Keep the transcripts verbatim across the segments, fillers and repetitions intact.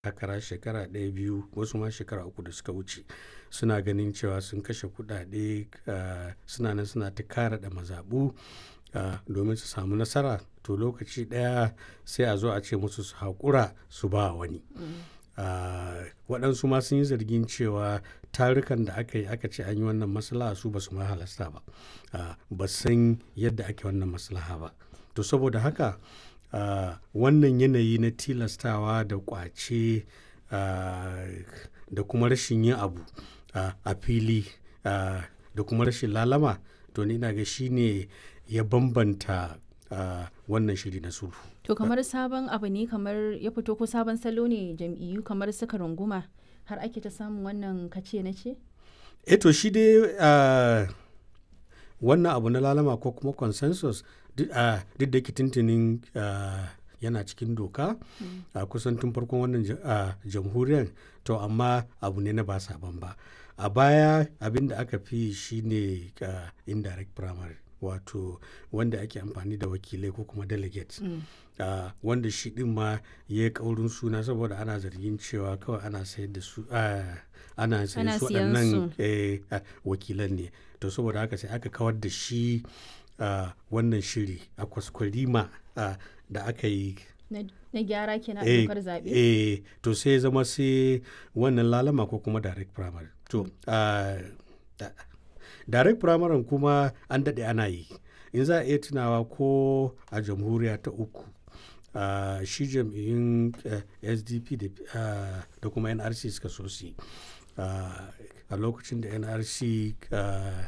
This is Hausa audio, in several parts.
takara shekara ɗaya biyu wasu ma shekara uku da suka wuce suna ganin cewa sun kashe kuɗaɗe uh, suna nan suna ta kara da mazaɓu uh, domin su samu nasara to lokaci ɗaya sai a zo a ce musu su haƙura su ba wani. Uh, waɗansu ma sun yi zargin cewa tarukan da aka yi aka ce an yi wannan maslaha su ba su ma halasta ba uh, ba san yadda ake wannan maslaha ba to saboda haka uh, wannan yanayi na tilastawa da ƙwace uh, da kuma rashin yin abu uh, a fili uh, da kuma rashin lalama to ni na ga shine ya bambanta uh, wannan shiri na sulhu. To kamar sabon abu ne kamar ya fito ko sabon salo ne jam'iyyu kamar suka runguma har ake ta samun wannan kace na ce? E to shi dai uh, wannan abu na lalama ko kuma consensus duk uh, da ke tuntunin uh, yana cikin doka a mm. uh, kusan tun farkon wannan uh, jamhuriyar to amma abu ne na ba sabon ba. A baya abin da aka fi shi ne uh, indirect primary wato wanda ake amfani da wakilai ko kuma delegates mm. uh, wanda shi din ma ya yi kaurin suna saboda ana zargin cewa kawai ana sayar da su uh, ana sayar su waɗannan eh, uh, wakilan ne to saboda haka sai aka kawar da shi uh, wannan shiri a kwaskwarima uh, da aka yi na gyara kenan a dokar zaɓe eh to sai zama sai wannan lalama ko kuma direct primary to uh, direct primary kuma an daɗe ana yi in za a iya tunawa ko a jamhuriya ta uku uh, shi jam'iyyun uh, S D P da, uh, da kuma N R C suka so su uh, a lokacin da N R C uh,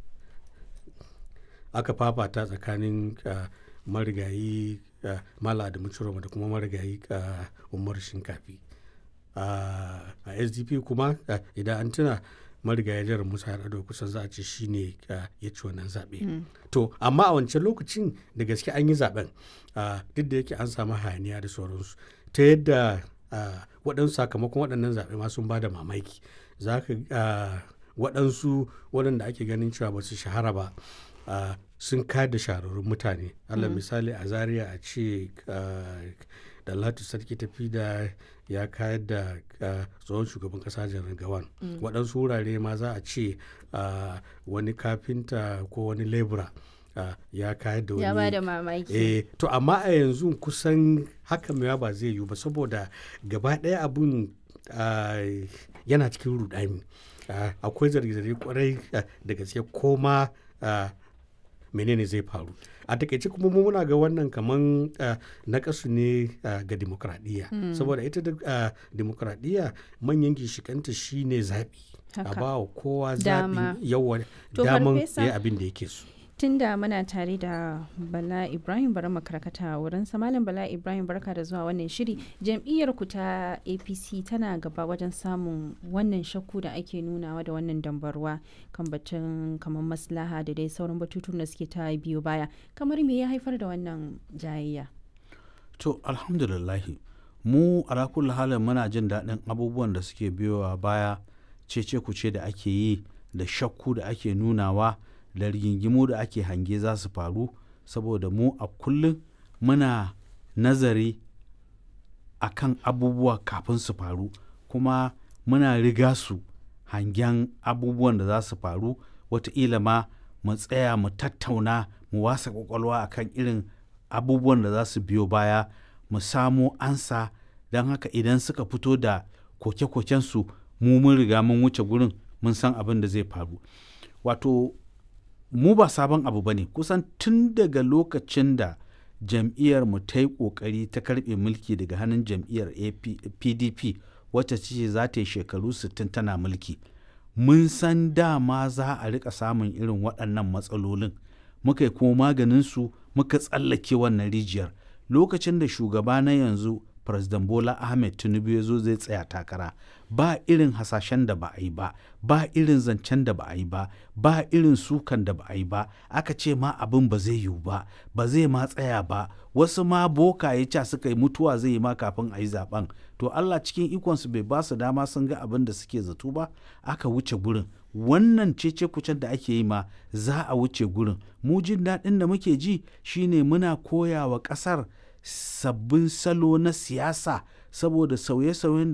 aka fafata tsakanin uh, marigayi uh, Mala Adamu Ciroma da kuma marigayi uh, Umar Shinkafi uh, a S D P kuma uh, idan an tuna marigayajar Musa Yar'adua kusan za a ce shi ne uh, ya ci wannan zaɓe. Mm. To, amma a wancan lokacin da gaske an yi zaɓen uh, duk da yake an samu hayaniya da sauransu ta yadda uh, waɗansu sakamakon waɗannan zaɓe ma sun ba da mamaki. Za ka uh, waɗansu waɗanda ake ganin cewa ba su shahara ba uh, sun kayar da shahararrun mutane. Allah mm. misali a Zaria a ce uh, da Latu Sarki tafi da ya kayar da uh, tsohon shugaban kasa Janar Gawan. Mm. Waɗansu wurare ma za a ce uh, wani kafinta ko wani lebura uh, ya kayar da wani. Ya ba da mamaki. Eh, to amma a yanzu kusan haka mai ba zai yiwu ba saboda gaba ɗaya abun uh, yana cikin rudani. Uh, akwai zarge-zarge kwarai uh, da gaske koma uh, menene zai faru a takaice kuma mu muna ga wannan kaman uh, nakasu ne uh, ga demokradiyya mm. saboda ita da uh, demokradiyya manyan gishikanta shine zaɓi a ba wa kowa zaɓi yawa daman ya abin da yake so. Tunda muna tare da Bala Ibrahim bari makarkata wurin Malam Bala Ibrahim barka da zuwa wannan shiri. Jam'iyyar ku ta A P C tana gaba wajen samun wannan shakku da ake nunawa da wannan dambarwa kan batun kamar maslaha da dai sauran batutun da suke ta biyo baya. Kamar me ya haifar da wannan jayayya? To alhamdulillahi mu ala kulli halin muna jin daɗin abubuwan da suke biyowa baya cece kuce da ake yi da shakku da ake nunawa da rigingimu da ake hange za su faru saboda mu a kullum muna nazari a kan abubuwa kafin su faru kuma muna riga su hangen abubuwan da za su faru wataƙila ma mu tsaya mu tattauna mu wasa ƙwaƙwalwa a kan irin abubuwan da za su biyo baya mu samo ansa don haka idan suka fito da koke-kokensu mu mun riga mun wuce gurin mun san abin da zai faru wato mu ba sabon abu ba ne kusan tun daga lokacin da jam'iyyar mu ta yi ƙoƙari ta karɓe mulki daga hannun jam'iyyar P D P wacce ce za ta yi shekaru sittin tana mulki mun san dama za a rika samun irin waɗannan matsalolin muka yi kuma maganinsu muka tsallake wannan rijiyar lokacin da shugaba na yanzu President Bola Ahmed Tinubu ya zo zai tsaya takara ba irin hasashen da ba a yi ba ba irin zancen da ba a yi ba ba irin sukan da ba a yi ba aka ce ma abin ba zai yiwu ba ba zai ma tsaya ba wasu ma boka ya ca suka yi mutuwa zai yi ma kafin a yi zaben to Allah cikin ikonsu bai ba su dama sun ga abin da suke zato ba aka wuce gurin wannan cece kucen da ake yi ma za a wuce gurin mu jin daɗin da muke ji shine muna koya wa ƙasar sabbin salo na siyasa saboda sauye-sauyen